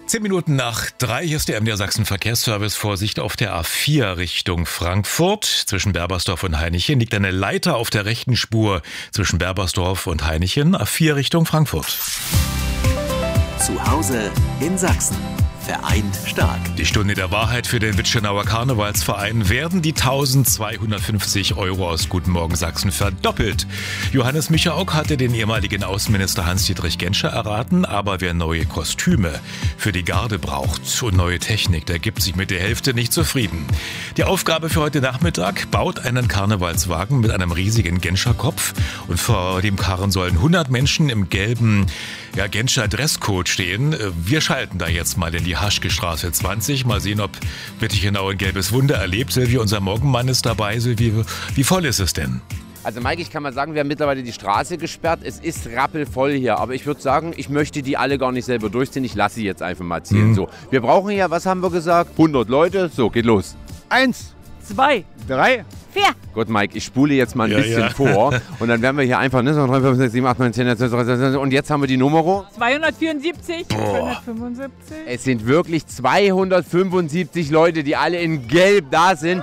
10 Minuten nach 3, hier ist der MDR Sachsen Verkehrsservice. Vorsicht auf der A4 Richtung Frankfurt. Zwischen Berbersdorf und Hainichen liegt eine Leiter auf der rechten Spur zwischen Berbersdorf und Hainichen. A4 Richtung Frankfurt. Zu Hause in Sachsen. Vereint stark. Die Stunde der Wahrheit für den Witschenauer Karnevalsverein. Werden die 1.250 € aus Guten Morgen Sachsen verdoppelt? Johannes Michaok hatte den ehemaligen Außenminister Hans-Dietrich Genscher erraten, aber wer neue Kostüme für die Garde braucht und neue Technik, der gibt sich mit der Hälfte nicht zufrieden. Die Aufgabe für heute Nachmittag: baut einen Karnevalswagen mit einem riesigen Genscher-Kopf und vor dem Karren sollen 100 Menschen im gelben Genscher Dresscode stehen. Wir schalten da jetzt mal in die Haschke-Straße 20. Mal sehen, ob Wittichenau ein gelbes Wunder erlebt. Silvi, unser Morgenmann, ist dabei. Silvi, wie voll ist es denn? Also Mike, ich kann mal sagen, wir haben mittlerweile die Straße gesperrt. Es ist rappelvoll hier. Aber ich würde sagen, ich möchte die alle gar nicht selber durchziehen. Ich lasse sie jetzt einfach mal zählen. So, wir brauchen ja, was haben wir gesagt? 100 Leute. So, geht los. 1, 2, 3, 4. Gut, Mike, ich spule jetzt mal ein bisschen vor. Und dann werden wir hier einfach, 3, 5, 6, 7, 8, 9, 10, 11, und jetzt haben wir die Nummer. 274, 275. Es sind wirklich 275 Leute, die alle in Gelb da sind.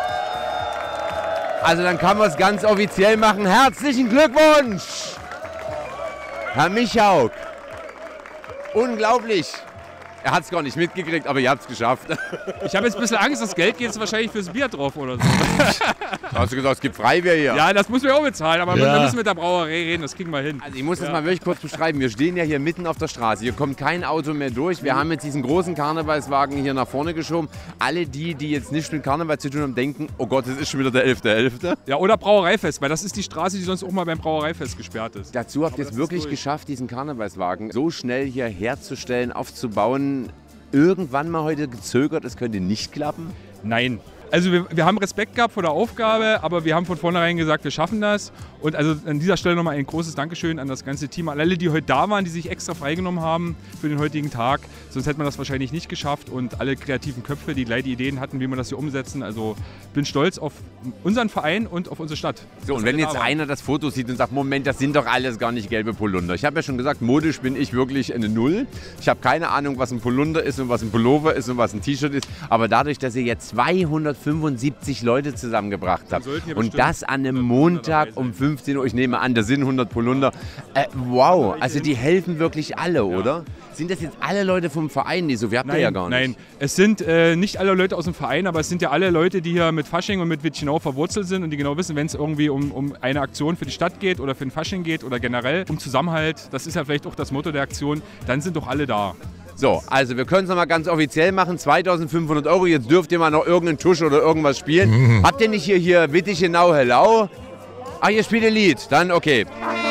Also dann kann man es ganz offiziell machen. Herzlichen Glückwunsch, Herr Michauk. Unglaublich. Er hat es gar nicht mitgekriegt, aber ihr habt es geschafft. Ich habe jetzt ein bisschen Angst, das Geld geht jetzt wahrscheinlich fürs Bier drauf oder so. Hast du gesagt, es gibt Freibier hier? Ja, das müssen wir auch bezahlen, aber wir müssen mit der Brauerei reden, das kriegen wir hin. Also ich muss das mal wirklich kurz beschreiben. Wir stehen ja hier mitten auf der Straße. Hier kommt kein Auto mehr durch. Wir haben jetzt diesen großen Karnevalswagen hier nach vorne geschoben. Alle die jetzt nicht mit Karneval zu tun haben, denken, oh Gott, es ist schon wieder der 11.11. Ja, oder Brauereifest, weil das ist die Straße, die sonst auch mal beim Brauereifest gesperrt ist. Dazu habt ihr es wirklich geschafft, diesen Karnevalswagen so schnell hier herzustellen, aufzubauen. Irgendwann mal heute gezögert, es könnte nicht klappen? Nein. Also wir haben Respekt gehabt vor der Aufgabe, aber wir haben von vornherein gesagt, wir schaffen das. Und also an dieser Stelle nochmal ein großes Dankeschön an das ganze Team, an alle, die heute da waren, die sich extra freigenommen haben für den heutigen Tag. Sonst hätte man das wahrscheinlich nicht geschafft. Und alle kreativen Köpfe, die gleich die Ideen hatten, wie wir das hier umsetzen. Also bin stolz auf unseren Verein und auf unsere Stadt. So, und wenn jetzt einer das Foto sieht und sagt, Moment, das sind doch alles gar nicht gelbe Polunder. Ich habe ja schon gesagt, modisch bin ich wirklich eine Null. Ich habe keine Ahnung, was ein Polunder ist und was ein Pullover ist und was ein T-Shirt ist. Aber dadurch, dass ihr jetzt 275 Leute zusammengebracht habt und das an einem Montag um 15 Uhr, ich nehme an, da sind 100 Polunder. Wow, also die helfen wirklich alle, oder? Sind das jetzt alle Leute vom Verein? So, wir habt ihr ja gar nicht. Nein, es sind nicht alle Leute aus dem Verein, aber es sind ja alle Leute, die hier mit Fasching und mit Wittichenau verwurzelt sind und die genau wissen, wenn es irgendwie um eine Aktion für die Stadt geht oder für den Fasching geht oder generell um Zusammenhalt, das ist ja vielleicht auch das Motto der Aktion, dann sind doch alle da. So, also wir können es nochmal ganz offiziell machen, 2.500 €, jetzt dürft ihr mal noch irgendeinen Tusch oder irgendwas spielen. Habt ihr nicht hier Wittichenau Hello? Ach, ihr spielt ein Lied, dann okay.